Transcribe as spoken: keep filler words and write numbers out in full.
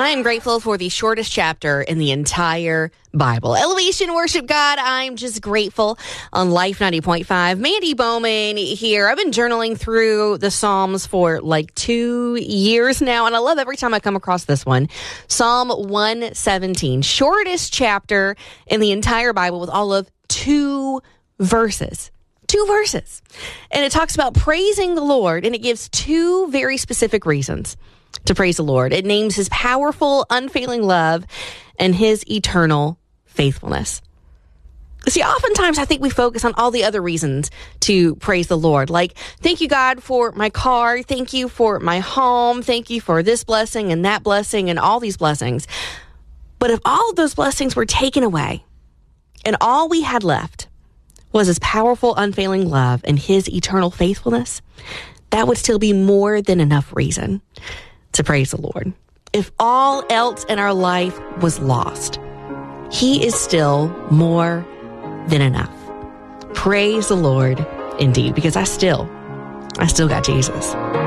I'm grateful for the shortest chapter in the entire Bible. Elevation Worship God, I'm just grateful on Life ninety point five. Mandy Bowman here. I've been journaling through the Psalms for like two years now, and I love every time I come across this one. Psalm one seventeen, shortest chapter in the entire Bible with all of two verses. Two verses. And it talks about praising the Lord, and it gives two very specific reasons to praise the Lord. It names his powerful, unfailing love and his eternal faithfulness. See, oftentimes I think we focus on all the other reasons to praise the Lord. Like, thank you, God, for my car. Thank you for my home. Thank you for this blessing and that blessing and all these blessings. But if all of those blessings were taken away and all we had left was his powerful, unfailing love and his eternal faithfulness, that would still be more than enough reason to praise the Lord. If all else in our life was lost, he is still more than enough. Praise the Lord indeed, because I still, I still got Jesus.